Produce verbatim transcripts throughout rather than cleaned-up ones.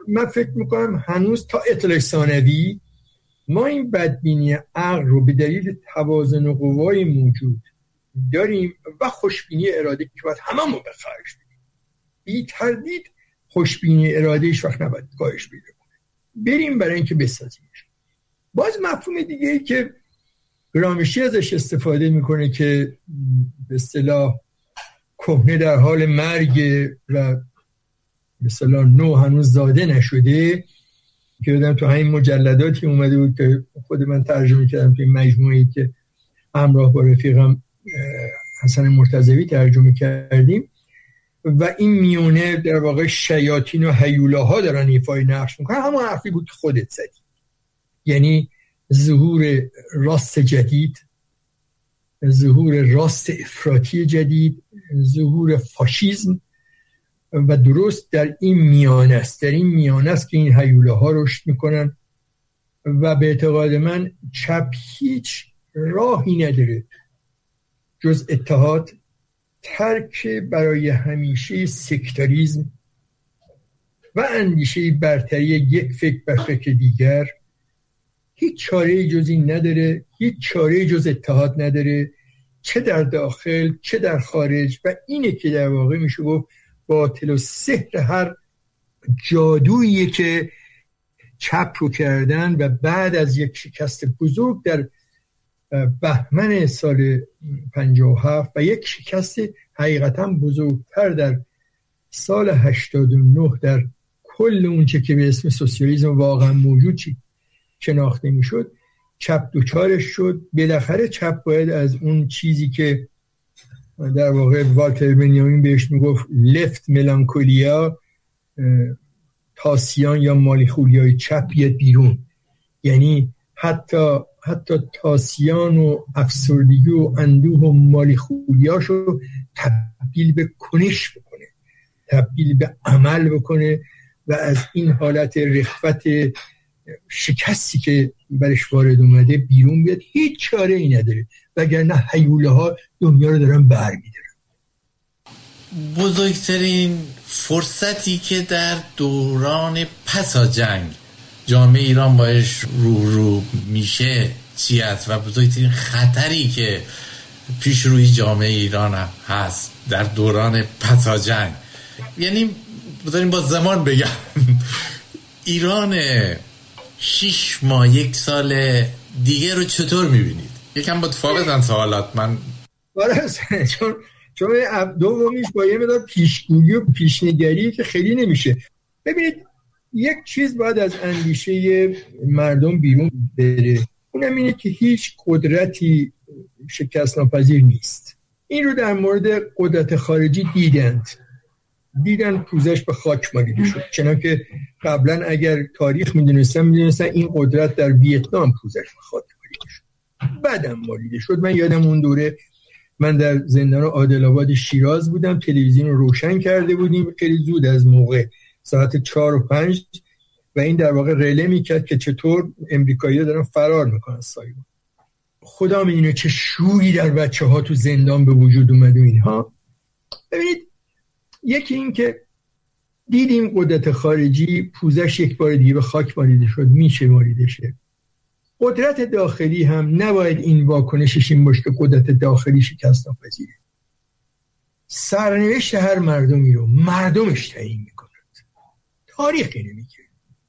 من فکر میکنم هنوز تا اطلاع ثانوی ما این بدبینی عقل رو به دلیل توازن قوای موجود داریم و خوشبینی اراده که باید هممون به خرج بدیم. بی تردید خوشبینی اراده هیچ وقت نباید کاهش پیدا کنه، بریم برای اینکه بسازیمش. باز مفهوم دیگه ای که گرامشی ازش استفاده میکنه که به اصطلاح کهنه در حال مرگ و به اصطلاح نو هنوز زاده نشده، که دیدم تو همین مجلداتی اومده بود که خود من ترجمه کردم تو این مجموعه‌ای که همراه با رفیقم حسن مرتضوی ترجمه کردیم، و این میونه در واقع شیاطین و هیولاها دارن ایفای نقش میکنن. همون حرفی بود که خودت زدی، یعنی ظهور راست جدید، ظهور راست افراطی جدید، ظهور فاشیسم، و درست در این میانه است در این میانه است که این هیولاها رشد میکنن. و به اعتقاد من چپ هیچ راهی نداره جز اتحاد، ترک برای همیشه سکتاریزم و اندیشه برتری یک فکر بر فکر دیگر. هیچ چاره‌ای جز این نداره، هیچ چاره‌ای جز اتحاد نداره، چه در داخل چه در خارج. و اینه که در واقع میشه گفت باطل و سحر هر جادویی که چپ رو کردن و بعد از یک شکست بزرگ در بهمن سال پنجاه و هفت و یک شکست حقیقتا بزرگتر در سال هشتاد و نه در کل اونچه که به اسم سوسیالیسم واقعا موجود چی شناخته میشد، چپ دوچارش شد. بالاخره چپ باید از اون چیزی که در واقع والتر بنیامین بهش میگفت لفت ملانکولیا، تاسیان یا مالیخولیای چپ بیاد بیرون. یعنی حتی حتی تاسیان و افسردگی و اندوه و مالیخولیاشو تبدیل به کنش بکنه، تبدیل به عمل بکنه و از این حالت رخوت شکستی که برش وارد اومده بیرون بیاد. هیچ چاره ای نداره، وگرنه هیوله ها دنیا رو دارن بر میدارن. بزرگترین فرصتی که در دوران پسا جنگ جامعه ایران باش رو رو میشه چی است و بزرگترین خطری که پیش روی جامعه ایران هم هست در دوران پسا جنگ؟ یعنی بذاریم با زمان بگم ایران شش ماه یک سال دیگه رو چطور میبینید؟ یکم با تفاوتن سوالات من چون چون دومیش با یه مقدار پیشگویی و پیشنگری که خیلی نمیشه. ببینید یک چیز باید از اندیشه مردم بیرون بره، اونم اینه که هیچ قدرتی شکست ناپذیر نیست. این رو در مورد قدرت خارجی دیدند دیدن پوزش به خاک مالیده شد. چنانکه قبلا اگر تاریخ میدونستن میدونستن این قدرت در ویتنام پوزش به خاک مالیده شد، بعدم مالیده شد. من یادم اون دوره من در زندان عادل آباد شیراز بودم، تلویزیون رو روشن کرده بودیم خیلی زود از موقع ساعت چهار و پنج و این در واقع رله میکرد که چطور امریکایی‌ها دارن فرار میکنن سایبان. خدا میدونه چه شوری در بچه ها تو زندان به وجود اومد و اینها. ببینید یکی این که دیدیم قدرت خارجی پوزش یک بار دیگه به خاک مالیده شد، میشه مالیده شه. قدرت داخلی هم نباید این واکنشش این باشه که قدرت داخلی شکست ناپذیره. سرنوشت هر مردمی رو مردمش تعیین میکنند، تاریخ اینو میگه.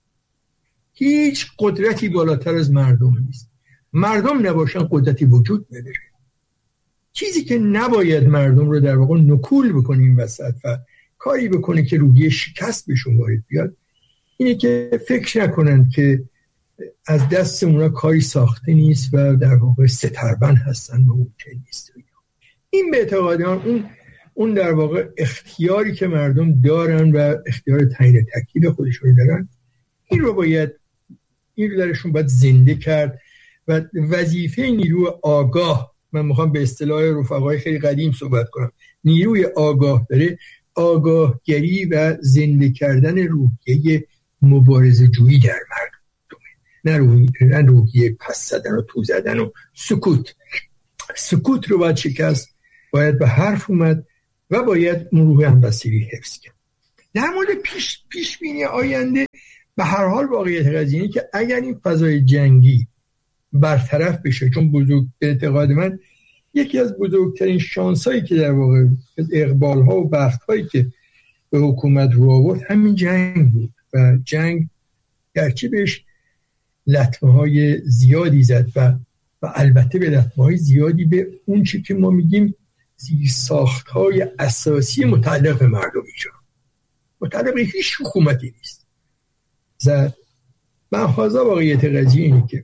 هیچ قدرتی بالاتر از مردم نیست. مردم نباشن قدرتی وجود نداره. چیزی که نباید مردم رو در واقع نکول بکنیم وسط و کاری بکنه که روحیه شکست بهشون وارد بیاد اینه که فکر نکنن که از دست اونا کاری ساخته نیست و در واقع ستربند هستن و ممکن نیست. این به اعتقاد من اون اون در واقع اختیاری که مردم دارن و اختیار تعیین تکلیف خودشون دارن، این رو باید این رو درشون باید زنده کرد و وظیفه نیروی آگاه، من میخوام به اصطلاح رفقای خیلی قدیم صحبت کنم، نیروی آگاه داره آگاهگری و زنده کردن روحیه مبارزه جویی در مردم، نه روحیه روحیه پس زدن و تو زدن و سکوت. سکوت رو باید شکست، باید به حرف اومد و باید اون روح همبستگی حفظ کرد. در مورد پیش پیش بینی آینده، به هر حال واقعیت قضیه اینه که اگر این فضای جنگی برطرف بشه، چون بزرگ به اعتقاد من یکی از بزرگترین شانسایی که در واقع اقبال‌ها و بخت‌هایی که به حکومت رو آورد همین جنگ بود و جنگ گرچه بهش لطمه‌های زیادی زد و و البته به لطمه‌های زیادی به اون چی که ما میگیم زیرساخت‌های اساسی متعلق به مردم ایجاد، متعلق به هیچ حکومتی نیست. زد من حاضر واقعیت قضیه اینه که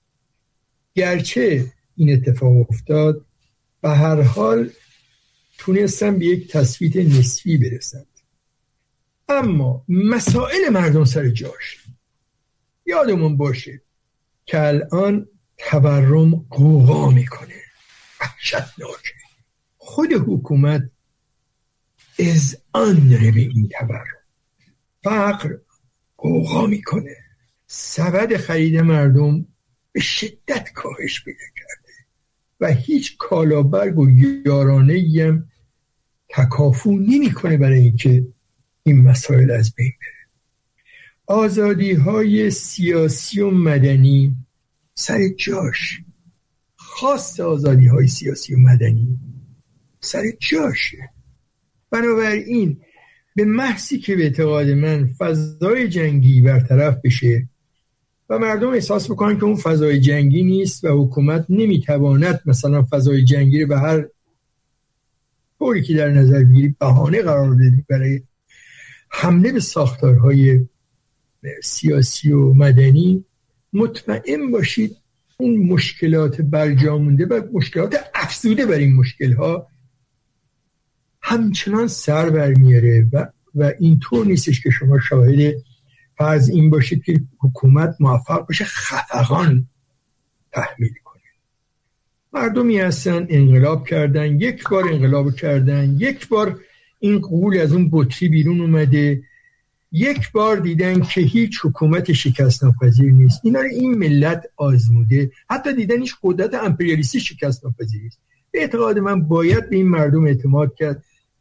گرچه این اتفاق افتاد به هر حال تونستن به یک تثبیت نسبی برسند، اما مسائل مردم سر جاش. یادمون باشه که الان تورم قوقا میکنه، وحشتناکه. خود حکومت اذعان داره به این تورم. فقر قوقا میکنه، سبد خرید مردم به شدت کاهش پیدا کرده و هیچ کالابرگ و یارانه‌ای هم تکافو نمیکنه برای اینکه این مسائل از بین بره. آزادی‌های سیاسی و مدنی سر جاش، خاص آزادی‌های سیاسی و مدنی سر جاشه. بنابراین به محضی که به اعتقاد من فضای جنگی برطرف بشه و مردم احساس بکنن که اون فضای جنگی نیست و حکومت نمیتواند مثلا فضای جنگی رو به هر طوری که در نظر بگیری بهانه قرار بده برای حمله به ساختارهای سیاسی و مدنی، مطمئن باشید اون مشکلات برجا مونده و مشکلات افزوده بر این مشکلها همچنان سر برمیاره و و اینطور نیستش که شما شاهد فرض این باشید که حکومت موفق باشه خفقان تحمیل کنه. مردمی هستن انقلاب کردن، یک بار انقلاب کردن، یک بار این غول از اون بطری بیرون اومده، یک بار دیدن که هیچ حکومت شکست ناپذیر نیست. اینا رو این ملت آزموده، حتی دیدن هیچ قدرت امپریالیستی شکست ناپذیر نیست. به اعتقاد من باید به این مردم اعتماد کرد.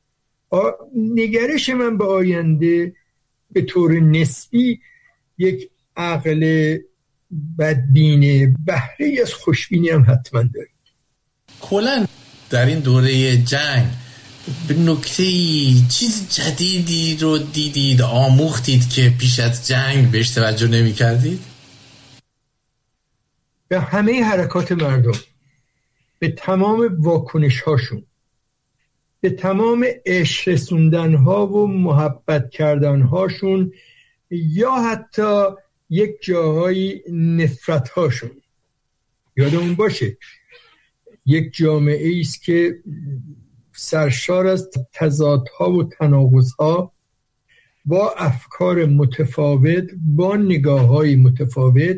نگرش من به آینده به طور نسبی یک عقل بدبینه، بهره از خوشبینی هم حتما دارید. کلاً در این دوره جنگ به نکته‌ای چیز جدیدی رو دیدید، آموختید که پیش از جنگ بهش توجه نمی کردید؟ به همه حرکات مردم، به تمام واکنش هاشون، به تمام عشق رسوندن ها و محبت کردن هاشون یا حتی یک جاهای نفرت هاشون. یادمون باشه یک جامعه ایست که سرشار از تضادها و تناقضها با افکار متفاوت، با نگاه‌های متفاوت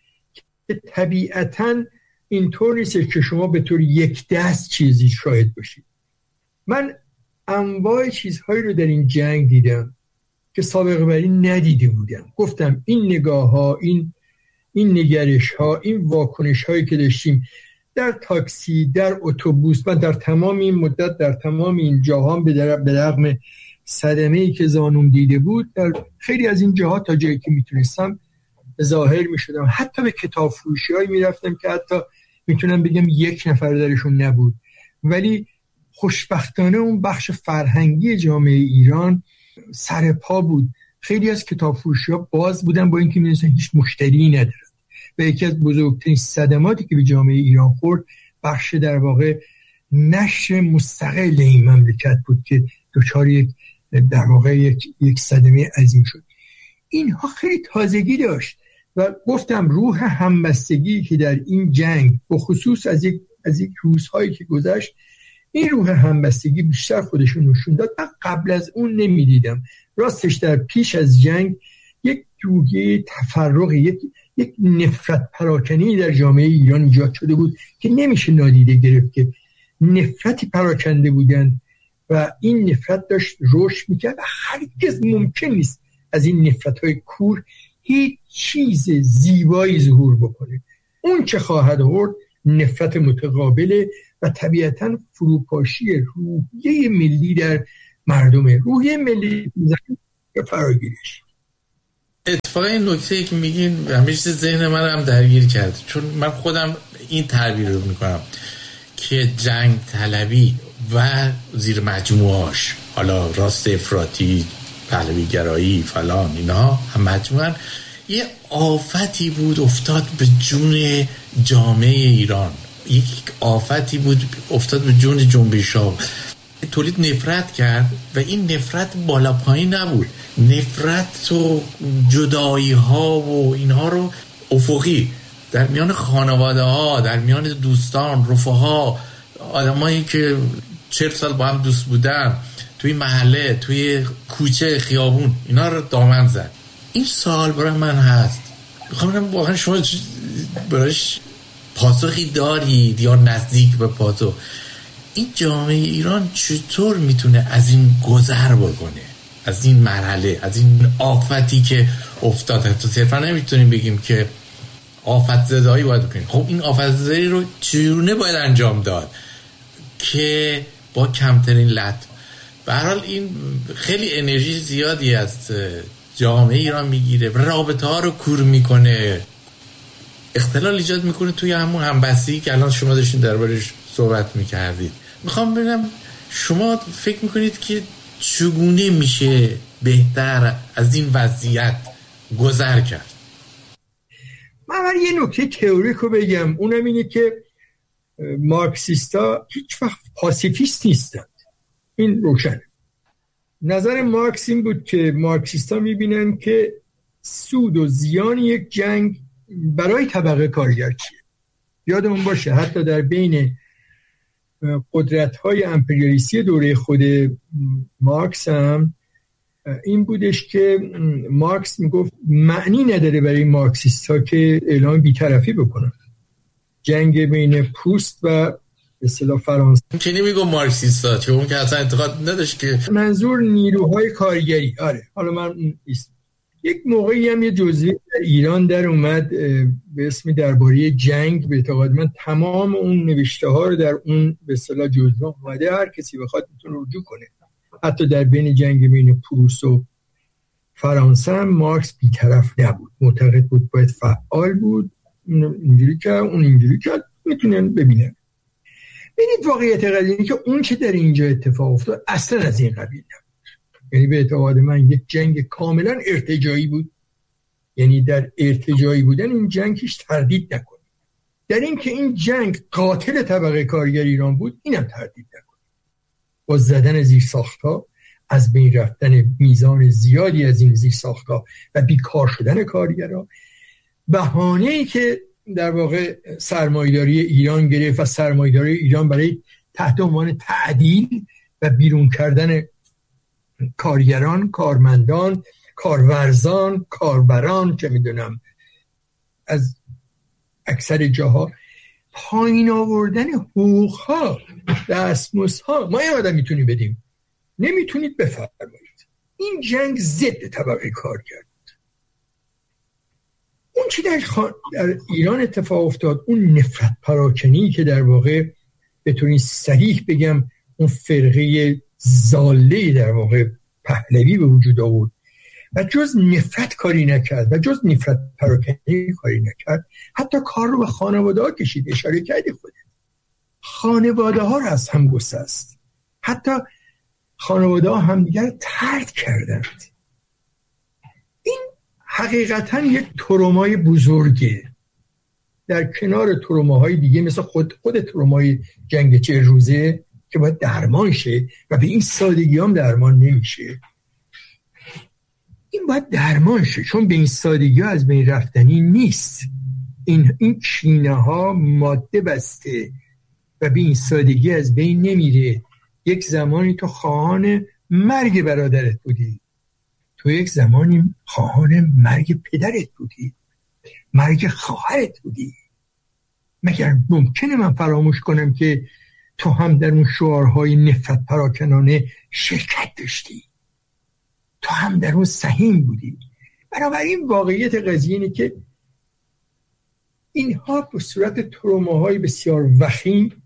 که طبیعتاً اینطور نیست که شما به طور یک دست چیزی شاهد باشید. من انواع چیزهایی رو در این جنگ دیدم که سابقه بر این ندیده بودم. گفتم این نگاه‌ها، این این نگرش‌ها، این واکنش‌هایی که داشتیم در تاکسی، در اتوبوس، من در تمام این مدت در تمام این جاها به رغم صدمه‌ای که زانوم دیده بود، در خیلی از این جاها تا جایی که میتونستم ظاهر میشدم. حتی به کتاب فروشی‌هایی میرفتم که حتی میتونم بگم یک نفر درشون نبود، ولی خوشبختانه اون بخش فرهنگی جامعه ایران سر پا بود. خیلی از کتاب فروشی‌ها باز بودن با اینکه می‌دونستن هیچ مشتری ندارن. و یکی از بزرگترین صدماتی که به جامعه ایران خورد بخش در واقع نشر مستقل این مملکت بود که دچار یک در واقع یک, یک صدمه عظیم شد. اینها خیلی تازگی داشت و گفتم روح همبستگی که در این جنگ و خصوص از یک از یک روزهایی که گذشت این روح همبستگی بیشتر خودشون نشون داد. من قبل از اون نمیدیدم. راستش در پیش از جنگ یک روحیه تفرق، یک یک نفرت پراکنی در جامعه ایران ایجاد شده بود که نمیشه نادیده گرفت که نفرتی پراکنده بودن و این نفرت داشت رشد میکرد و هرگز ممکن نیست از این نفرت‌های کور هیچ چیز زیبایی ظهور بکنه. اون چه خواهد آورد نفرت متقابله و طبیعتاً فروپاشی روحیه ملی در مردمه. روحیه ملی به فراگیریش. اتفاقا این نکته که میگین همیشه ذهن من هم درگیر کرد، چون من خودم این تعبیر رو میکنم که جنگ طلبی و زیر مجموعاش، حالا راست افراطی، پهلوی گرایی، فلان، اینا هم مجموعاً یه آفتی بود افتاد به جون جامعه ایران، یک آفتی بود افتاد به جون جنبش‌ها، تولید نفرت کرد و این نفرت بالا پایین نبود، نفرت و جدایی ها و اینها رو افقی در میان خانواده ها، در میان دوستان، رفقا، آدمایی که چهل سال با هم دوست بودن، توی محله، توی کوچه، خیابون، اینا رو دامن زد. این سوال برای من هست، میخوام بگم واقعا شما برایش پاسخی دارید یا نزدیک به پاسخ؟ این جامعه ایران چطور میتونه از این گذر بکنه، از این مرحله، از این آفتی که افتاد؟ حتی صرفا نمیتونیم بگیم که آفت زدایی باید بکنیم. خب این آفت زدایی رو چگونه باید انجام داد که با کمترین لطف؟ به هر حال این خیلی انرژی زیادی از جامعه ایران میگیره و رابطه ها رو کور میکنه، اختلال ایجاد میکنه توی همون همبستگی که الان شما داشتین دربارش صحبت میکردید. میخوام ببینم شما فکر میکنید که چگونه میشه بهتر از این وضعیت گذر کرد؟ من برای یه نکته تئوریک رو بگم، اونم اینه که مارکسیستا هیچ وقت پاسیفیست نیستند. این روشنه. نظر مارکس این بود که مارکسیستا میبینن که سود و زیان یک جنگ برای طبقه کارگر چیه. یادمون باشه حتی در بین قدرت‌های امپریالیستی دوره خود مارکس هم این بودش که مارکس میگفت معنی نداره برای مارکسیست‌ها که اعلام بی‌طرفی بکنن. جنگ بین پروست و به اصطلاح فرانسه که نمیگم مارکسیستا، چون اون که اصلا اعتقاد نداشت که منظور نیروهای کارگری. آره حالا من نیست. یک موقعی هم یه جزوه در ایران در اومد به اسم درباره جنگ، به اعتقاد من تمام اون نوشته ها رو در اون به اصطلاح جزوه اومده، هر کسی بخواد میتونه رجوع کنه. حتی در بین جنگ بین پروس و فرانسه هم مارکس بی‌طرف نبود، معتقد بود باید فعال بود، اینجوری که اون اینجوری که میتونن ببینن. ببینید واقعیت قضیه اینه که اون چه در اینجا اتفاق افتاد اصلا از این قبیل نبود. یعنی به اعتقاد من یک جنگ کاملا ارتجاعی بود. یعنی در ارتجاعی بودن این جنگ هیچ تردید نکنید. در این که این جنگ قاتل طبقه کارگر ایران بود اینم تردید نکنید. با زدن زیرساخت‌ها، از بین رفتن میزان زیادی از این زیرساخت‌ها و بیکار شدن کارگرها، بهانه‌ای که در واقع سرمایه‌داری ایران گرفت و سرمایه‌داری ایران برای تحت عنوان تعدیل و بیرون کردن کارگران، کارمندان، کارورزان، کاربران، چه میدونم از اکثر جاها، پایین آوردن حقوق‌ها، دستمزدها، ما یه آدم میتونیم بدیم، نمیتونید بفرمایید. این جنگ ضد طبقه کارگر بود. اون چی در, خان... در ایران اتفاق افتاد، اون نفرت پراکنی که در واقع به طور صریح بگم اون فرقه زاله در واقع پهلوی به وجود آورد و جز نفرت کاری نکرد و جز نفرت پراکنی کاری نکرد، حتی کار رو به خانواده ها کشید. اشاره کردی خودت، خانواده ها رو از هم گسست، حتی خانواده ها هم دیگر طرد کردند. این حقیقتا یک ترومای بزرگه در کنار تروماهای دیگه مثل خود خود ترومای جنگ چهل روزه که باید درمان شه و به این سادگی هم درمان نمیشه. این باید درمان شه چون به این سادگی ها از بین رفتنی نیست. این این کینه ها ماده بسته و به این سادگی از بین نمیره. یک زمانی تو خواهان مرگ برادرت بودی، تو یک زمانی خواهان مرگ پدرت بودی، مرگ خواهرت بودی. مگر ممکنه من فراموش کنم که تو هم در اون شعارهای نفرت پراکنانه شرکت داشتی، تو هم در اون سهیم بودی. بنابراین واقعیت قضیه اینه که اینها به صورت تروماهای بسیار وخیم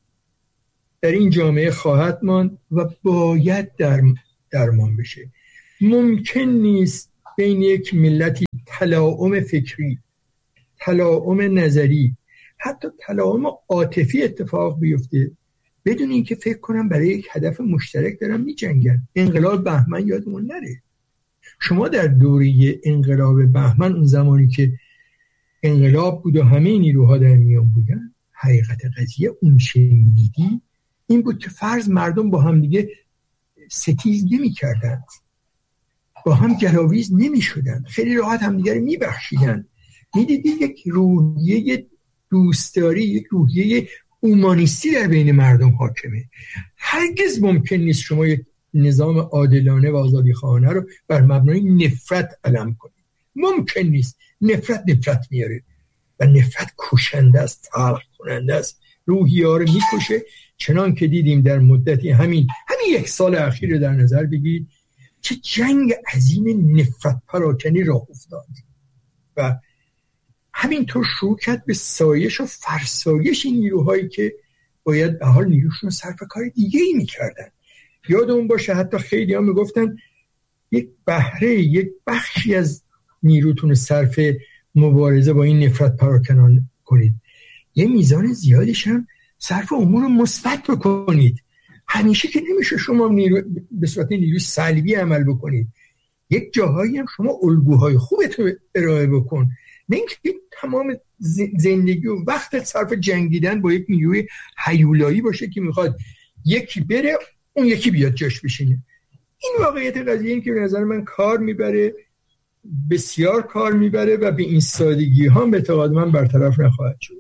در این جامعه خواهد ماند و باید در درمان بشه. ممکن نیست بین یک ملتی تلاعم فکری، تلاعم نظری، حتی تلاعم عاطفی اتفاق بیفته بدون اینکه فکر کنم برای یک هدف مشترک دارن می‌جنگن. انقلاب بهمن یادمون نره. شما در دوره انقلاب بهمن، اون زمانی که انقلاب بود و همه نیروها در میان بودن، حقیقت قضیه اون چه می‌دیدی این بود که فرض مردم با هم دیگه ستیز نمی‌کردند، با هم گلاویز نمی‌شدند، خیلی راحت هم دیگه رو می‌بخشیدن. می‌دیدی یک روحیه دوستداری، یک روحیه اومانیستی در بین مردم حاکمه. هرگز ممکن نیست شما یک نظام عادلانه و آزادیخواهانه رو بر مبنای نفرت علم کنید. ممکن نیست. نفرت نفرت میاره و نفرت کشنده است، تلخ کننده است، روحیه ها رو میکشه. چنان که دیدیم در مدتی همین همین یک سال اخیر رو در نظر بگیرید چه جنگ عظیم نفرت پراکنی راه افتاد و همینطور شروع کرد به سایش و فرسایش این نیروهایی که باید به حال نیروشون صرف کار دیگه ای میکردن. یادمون باشه حتی خیلی ها میگفتن یک بهره، یک بخشی از نیروتون صرف مبارزه با این نفرت پراکنان کنید، یه میزان زیادش هم صرف امور مثبت بکنید. همیشه که نمیشه شما نیرو به صورت نیروی سلبی عمل بکنید. یک جاهایی هم شما الگوهای خوبتون ارائه بکن، نه اینکه تمام زندگی و وقت صرف جنگیدن با یک نیروی هیولایی باشه که میخواد یکی بره اون یکی بیاد جاش بشینه. این واقعیت قضیه این که به نظر من کار میبره، بسیار کار میبره و به این سادگی ها به اعتقاد من برطرف نخواهد شد.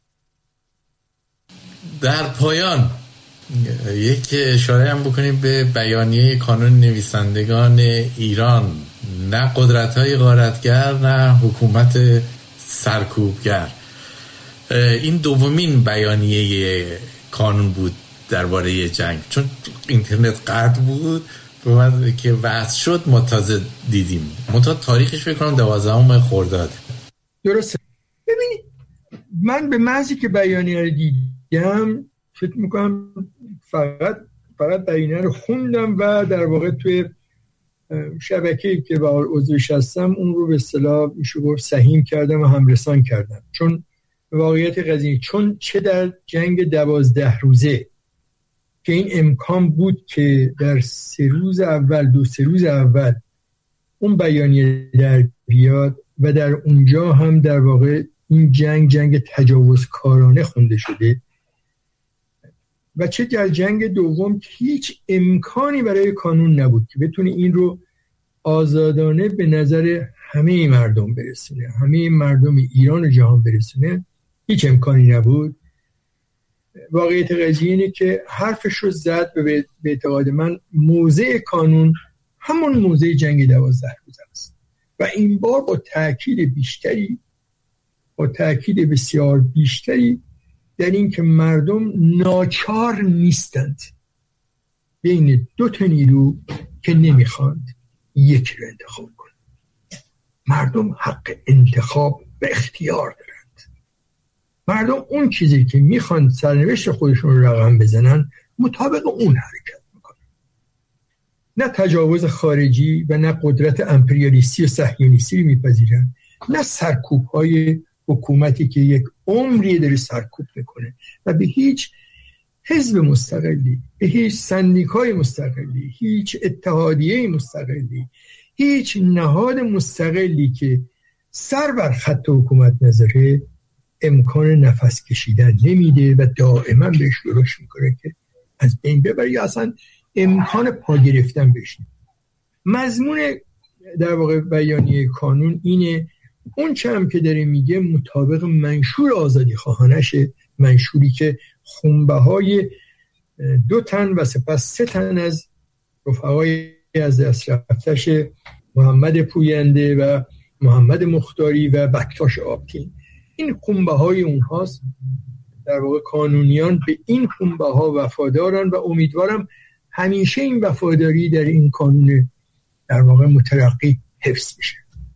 در پایان یک اشاره هم بکنیم به بیانیه کانون نویسندگان ایران. نه قدرت‌های غارتگر، نه حکومت سرکوبگر. این دومین بیانیه کانون بود درباره جنگ، چون اینترنت قطع بود که وضع شد ما تازه دیدیم. منتها تاریخش فکر کنم دوازدهم خرداد. درسته. ببینید من به محضی که بیانیه رو دیدم فکر میکنم فقط فقط بیانیه رو خوندم و در واقع توی شبکه‌ای که با عضوش هستم اون رو به اصطلاح میشه گفت سهیم کردم و همرسان کردم. چون واقعیت قضیه چون چه در جنگ دوازده روزه که این امکان بود که در سه روز اول دو سه روز اول اون بیانیه در بیاد و در اونجا هم در واقع این جنگ جنگ تجاوزکارانه خونده شده و چه در جنگ دوم هیچ امکانی برای کانون نبود که بتونه این رو آزادانه به نظر همه مردم برسونه، همه مردم ایران و جهان برسونه. هیچ امکانی نبود. واقعیت قضیه اینه که حرفش رو زد و به اعتقاد من موضع کانون همون موضع جنگ دوازده روز است و این بار با تأکید بیشتری با تأکید بسیار بیشتری در این که مردم ناچار نیستند بین دو تا نیرو که نمیخواند یکی رو انتخاب کنند. مردم حق انتخاب و اختیار دارند. مردم اون چیزی که میخوان سرنوشت خودشون رو رقم بزنن مطابق اون حرکت میکنن. نه تجاوز خارجی و نه قدرت امپریالیستی و صهیونیستی رو میپذیرن، نه سرکوب های حکومتی که یک عمری داره سرکوب میکنه و به هیچ حزب مستقلی، به هیچ سندیکای مستقلی، هیچ اتحادیه مستقلی، هیچ نهاد مستقلی که سر بر خط حکومت نذاره امکان نفس کشیدن نمیده و دائما بهش درش میکنه که از بین ببره یا اصلا امکان پا گرفتن بشه. مضمون در واقع بیانیه کانون اینه، اون چه هم که داره میگه مطابق منشور آزادی خواهانشه، منشوری که خونبه های دو تن و سپس سه تن از رفقای از دست رفتش محمد پوینده و محمد مختاری و بکتاش آبتین، این خونبه های اونهاست. در واقع قانونیان به این خونبه ها وفادارن و امیدوارم همیشه این وفاداری در این قانون در واقع مترقی حفظ بشه.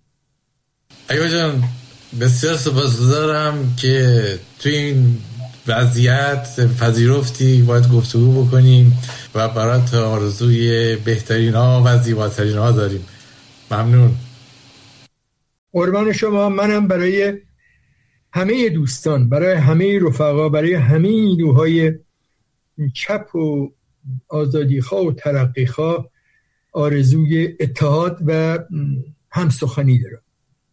ایوب جان بسیار سپاسگزارم که توی این وضعیت پذیرفتی باید گفتگو بکنیم و برات آرزوی بهترین ها و زیباترین ها داریم. ممنون. قربان شما. منم برای همه دوستان، برای همه رفقا، برای همه نیروهای چپ و آزادیخواه و ترقیخواه آرزوی اتحاد و همسخنی دارم.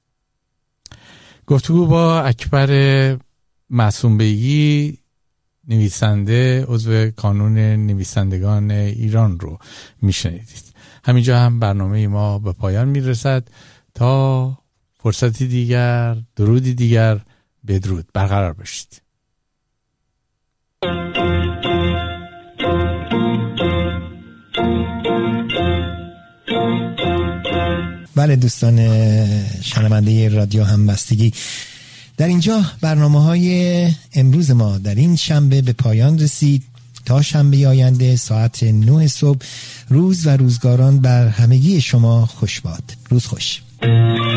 گفتگو با اکبر معصوم بیگی، نویسنده، عضو کانون نویسندگان ایران رو میشنیدید. همینجا هم برنامه ما به پایان میرسد. تا فرصتی دیگر، درودی دیگر، بدرود، برقرار باشید. بله دوستان شنونده رادیو همبستگی، در اینجا برنامه‌های امروز ما در این شنبه به پایان رسید. تا شنبه آینده ساعت نه صبح، روز و روزگاران بر همگی شما خوش باد. روز خوش.